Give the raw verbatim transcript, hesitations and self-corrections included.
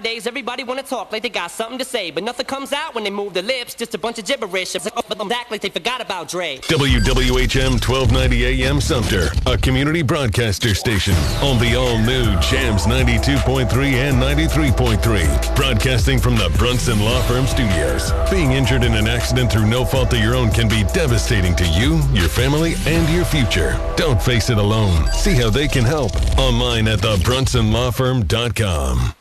Nowadays, everybody wanna talk like they got something to say, but nothing comes out when they move their lips, just a bunch of gibberish. But them act like they forgot about Dre. W W H M twelve ninety A M Sumter, a community broadcaster station on the all-new Jams ninety-two point three and ninety-three point three. Broadcasting from the Brunson Law Firm Studios. Being injured in an accident through no fault of your own can be devastating to you, your family, and your future. Don't face it alone. See how they can help online at the brunson law firm dot com.